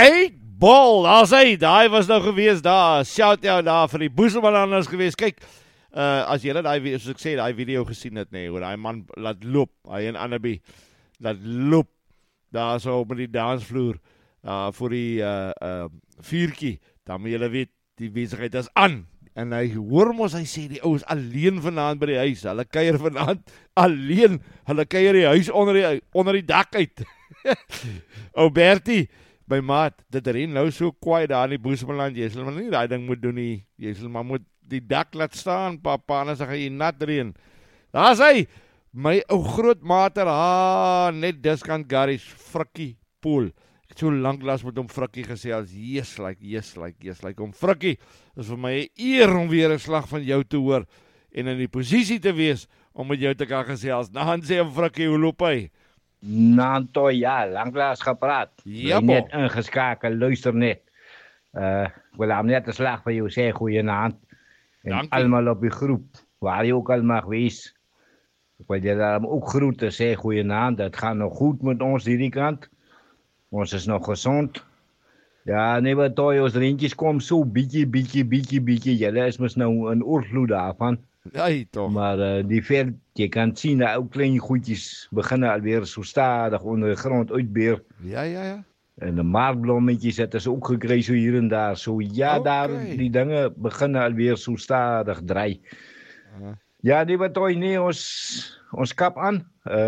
bol, daar sê, daai was nou gewees daar, shout out daar vir die Boeselmanlanders gewees, kyk, as julle daai, soos ek sê, daai video gesien het, nee, hoe daai man laat loop, hy en Annabie, laat loop, daar so op die dansvloer, voor die vuurtjie, dan moet julle weet, die besigheid is aan, en hy hoor mos, hy sê, die ou is alleen vanaand by die huis, hulle kuier vanaand alleen, hulle kuier die huis onder die dak uit. Ou Bertie, my maat, dit ren nou so kwaai daar in die Boeselmanland, jy sal maar nie daai ding moet doen nie, jy sal maar moet die dak laat staan, papa, en dan sal jy nat reën. Daar is hy, my ou groot mater, net diskant Garys, Frikkie Poel, ek het so lanklas met hom Frikkie gesê, as yes, like om Frikkie, is vir my 'n eer om weer 'n slag van jou te hoor, en in die posisie te wees, om met jou te kan gesels. Dan sê hom Frikkie, hoe loop hy? Nanto, ja, lanklas gepraat. Ja, Jy net ingeskakel, luister net. Ek wil hom net 'n slag vir jou sê, goeienaand. En almal op die groep, waar jy ook al mag wees. Ek wil julle ook groete sê, goeienaand, dit gaan nog goed met ons hierdie kant. Ons is nog gezond. Ja, nee, wat toe, ons rentjies kom so bietjie, julle is mos nou in oorvloed daarvan. Ja, toch. Maar die veld, jy kan sien, dat ook klein goedjies beginnen alweer so stadig onder de grond uitbeer. Ja. En de maartblommetjes, het is ook gekry so hier en daar. So ja, daar, die dingen beginnen alweer so stadig draai. Ja, nee, wat toe, nee, ons kap aan.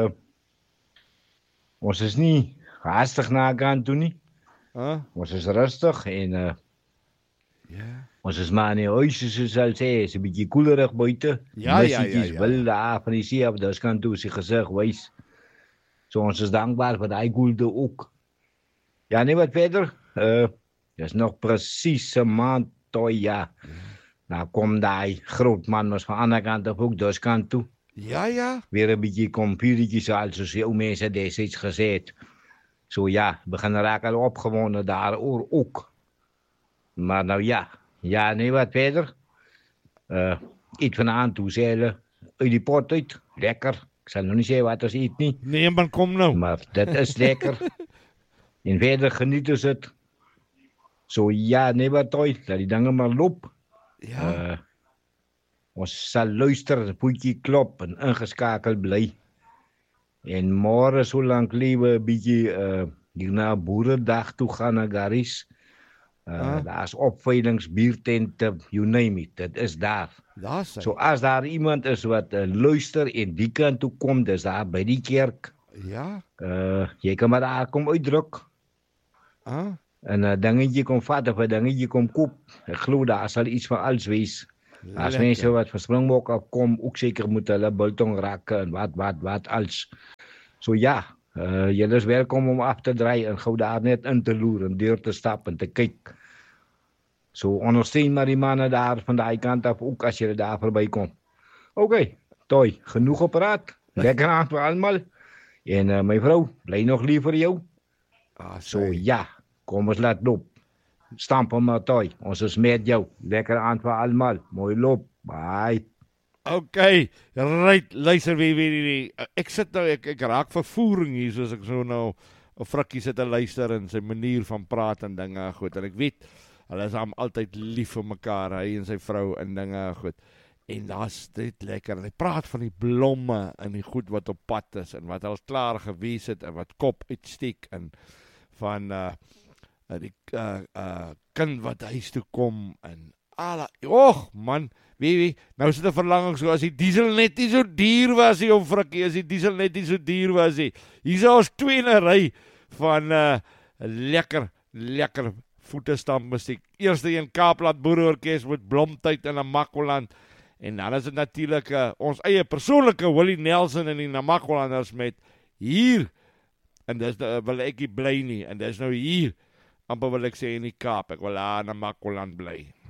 Ons is nie haastig na gaan toe nie. Ons is rustig en ons is maar in die huis, soos sal sê, is 'n bietjie koelerig buite. Ja. Wil daar van die see af, dus kan toe sy gesig wys. So ons is dankbaar vir daai koelte ook. Ja, nee, wat verder? Dis nog presies 'n maand toe, ja. Nou kom daai groot man ons van ander kant af ook, dus kan toe. Ja. Weer 'n bietjie kompuurtjies al, soos die ou mense destyds gesê het. So ja, begin raak al opgewonde daaroor ook. Maar nou ja, nee, wat verder? Iets vanaand toe sê hulle, uit die pot uit, lekker. Ek sal nou nie sê wat ons eet nie. Nee, man, kom nou. Maar dit is lekker. En verder geniet ons het. So ja, nee, wat toe, laat die dinge maar loop. Ja. Ons sal luister, voetjie klop en ingeskakel bly. En môre so lank liewe bietjie hier na Boeredag toe gaan na Garys. Daar's opveilings, biertente, you name it. Dit is daar. So as daar iemand is wat luister en die kant toe kom, dis daar by die kerk. Ja. Jy kan maar daar kom uitdruk. En 'n dingetje kom vat of 'n dingetje kom koop. Ek glo daar sal iets van alles wees. As mense wat van Springbok af kom, ook seker moet hulle biltong raak en wat als. So ja, julle is welkom om af te draai en gou daar net in te loer en deur te stap en te kyk. So ondersteun maar die manne daar van daai kant af, ook as julle daar verbykom. Okay, toi, genoeg gepraat. Lekker aand vir almal. En my vrou, bly nog lief vir jou. So ja, kom ons laat loop. Stamp hom maar toe. Ons is met jou. Lekker aand vir almal. Mooi loop. Bye. Okay, right, luister wie. Ek sit nou, ek raak vervoering hier, soos ek so nou 'n Frikkie sit te luister en sy manier van praat en dinge goed. En ek weet, hulle is altyd lief vir mekaar, hy en sy vrou en dinge goed. En daar's dit lekker. Hy praat van die blomme en die goed wat op pad is en wat al klaar gewees het en wat kop uitsteek en van die kind wat huis toe kom en man, wie, nou sit 'n verlanging so, as die diesel net nie so duur was nie, Frikkie, as die diesel net nie so duur was nie. Hier is ons 2 in 'n ry van lekker voetestamp musiek. Eerste een Kaapland Boereorkes met Blomtyd in Namakoland. En dan is dit natuurlik ons eie persoonlike Willie Nelson en die Namakolanders met hier. En dis wil ek nie bly nie. En dis nou hier. Amper wil ek sê in die Kaap. Ek wil daar in Namakoland bly.